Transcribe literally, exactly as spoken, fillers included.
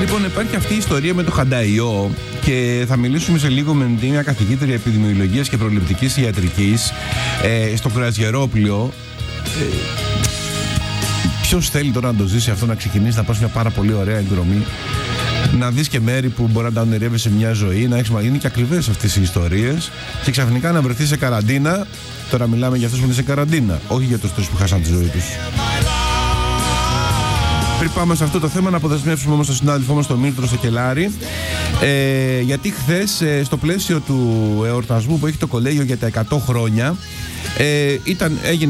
Λοιπόν, υπάρχει αυτή η ιστορία με το χανταϊό και θα μιλήσουμε σε λίγο με μια καθηγήτρια επιδημιολογίας και προληπτικής ιατρικής ε, στο Κρουαζιερόπλιο. Ε, ποιος θέλει τώρα να το ζήσει αυτό, να ξεκινήσει να πας μια πάρα πολύ ωραία εκδρομή, να δεις και μέρη που μπορεί να τα ονειρεύεσαι μια ζωή, να έχεις, είναι και ακριβές αυτές οι ιστορίες, και ξαφνικά να βρεθείς σε καραντίνα. Τώρα μιλάμε για αυτούς που είναι σε καραντίνα, όχι για τους τρεις που χάσαν τη ζωή τους. Πριν πάμε σε αυτό το θέμα, να αποδεσμεύσουμε όμως τον συνάδελφό μας τον Μίλτρο στο Κελάρι, ε, γιατί χθες ε, στο πλαίσιο του εορτασμού που έχει το κολέγιο για τα εκατό χρόνια ε, ήταν, έγινε